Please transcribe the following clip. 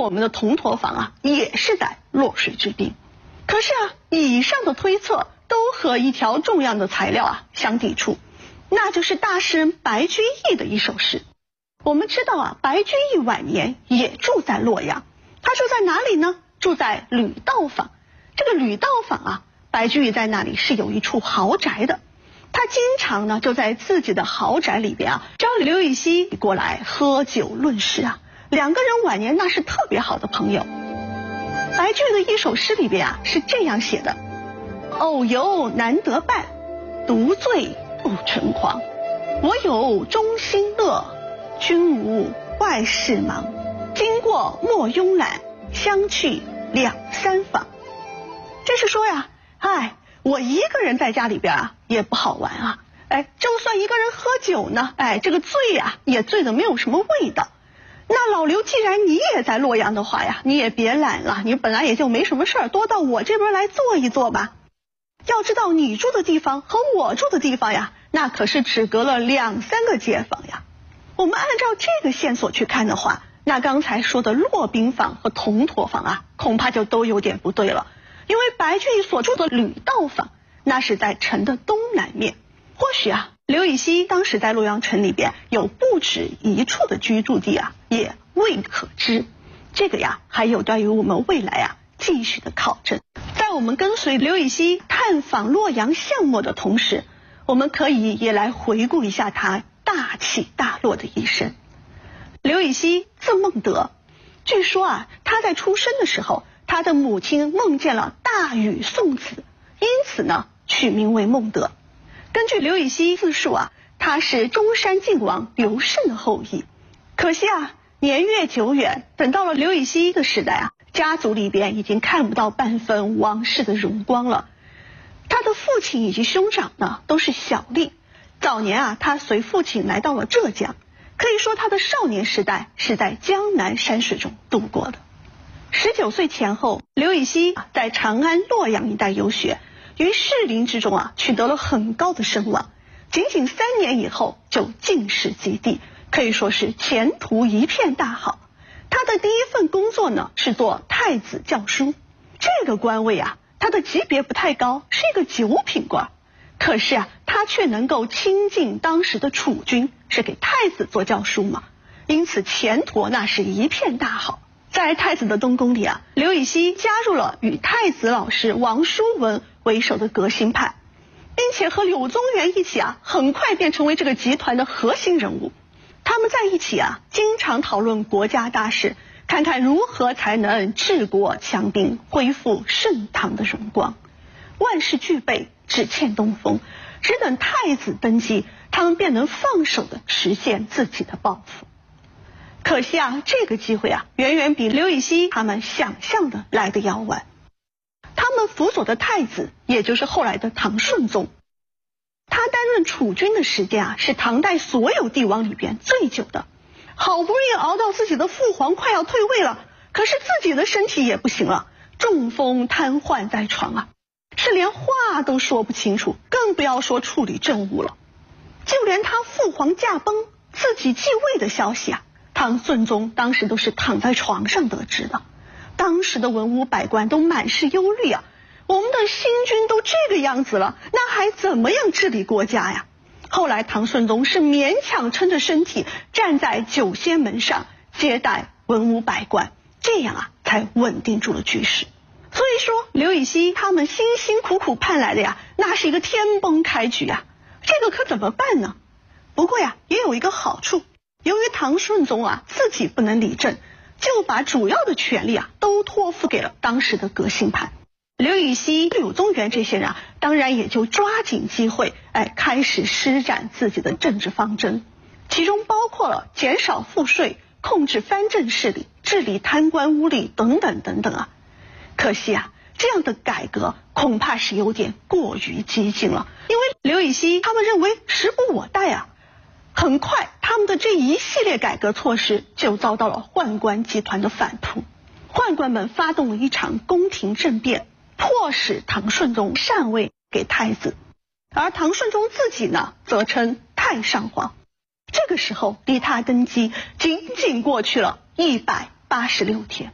我们的铜驼坊啊，也是在落水之滨。可是啊，以上的推测都和一条重要的材料啊相抵触，那就是大诗人白居易的一首诗。我们知道啊，白居易晚年也住在洛阳，他住在哪里呢？住在吕道坊。这个吕道坊啊，白居易在那里是有一处豪宅的。他经常呢就在自己的豪宅里边啊，找刘禹锡过来喝酒论诗啊，两个人晚年那是特别好的朋友。白居易的一首诗里边啊是这样写的：偶游难得伴，独醉不成狂。我有中心乐，君无外事忙。经过莫慵懒，相去两三访。这是说呀，我一个人在家里边啊也不好玩啊，就算一个人喝酒呢，这个醉啊也醉得没有什么味道。那老刘，既然你也在洛阳的话呀，你也别懒了，你本来也就没什么事儿，多到我这边来坐一坐吧。要知道你住的地方和我住的地方呀，那可是只隔了2-3个街坊呀。我们按照这个线索去看的话，那刚才说的骆宾坊和铜驼坊啊，恐怕就都有点不对了。因为白居易所住的吕道坊，那是在城的东南面。或许啊，刘禹锡当时在洛阳城里边有不止一处的居住地啊，也未可知。这个呀，还有待于我们未来啊继续的考证。在我们跟随刘禹锡探访洛阳巷陌的同时，我们可以也来回顾一下他大起大落的一生。刘禹锡字孟德，据说啊，他在出生的时候，他的母亲梦见了大禹送子，因此呢取名为孟德。根据刘禹锡自述啊，他是中山靖王刘胜的后裔。可惜啊，年月久远，等到了刘禹锡的时代啊，家族里边已经看不到半分王室的荣光了。他的父亲以及兄长呢都是小吏，早年啊他随父亲来到了浙江，可以说他的少年时代是在江南山水中度过的。19岁前后，刘禹锡在长安、洛阳一带游学，于士林之中啊取得了很高的声望，仅3年以后就进士及第，可以说是前途一片大好。他的第一份工作呢是做太子教书，这个官位啊，他的级别不太高，是一个9品官。可是啊，他却能够亲近当时的储君，是给太子做教书嘛，因此前途那是一片大好。在太子的东宫里啊，刘禹锡加入了与太子老师王叔文为首的革新派，并且和柳宗元一起啊，很快便成为这个集团的核心人物。他们在一起啊，经常讨论国家大事，看看如何才能治国强兵，恢复盛唐的荣光。万事俱备，只欠东风，只等太子登基，他们便能放手的实现自己的抱负。可惜啊，这个机会啊，远远比刘禹锡他们想象的来得遥远。他们辅佐的太子，也就是后来的唐顺宗，他担任储君的时间啊，是唐代所有帝王里边最久的。好不容易熬到自己的父皇快要退位了，可是自己的身体也不行了，中风瘫痪在床啊，是连话都说不清楚，更不要说处理政务了。就连他父皇驾崩，自己继位的消息啊，唐顺宗当时都是躺在床上得知的。当时的文武百官都满是忧虑啊，我们的新君都这个样子了，那还怎么样治理国家呀？后来唐顺宗是勉强撑着身体站在酒仙门上接待文武百官，这样啊才稳定住了局势。所以说刘禹锡他们辛辛苦苦盼来的呀，那是一个天崩开局啊，这个可怎么办呢？不过呀，也有一个好处，由于唐顺宗啊自己不能理政，就把主要的权力啊都托付给了当时的革新派。刘禹锡、柳宗元这些人啊，当然也就抓紧机会，开始施展自己的政治方针，其中包括了减少赋税、控制藩镇势力、治理贪官污吏等等等等啊。可惜啊，这样的改革恐怕是有点过于激进了，因为刘禹锡他们认为时不我待啊。很快，他们的这一系列改革措施就遭到了宦官集团的反扑，宦官们发动了一场宫廷政变，迫使唐顺宗禅位给太子，而唐顺宗自己呢，则称太上皇。这个时候离他登基仅仅过去了186天。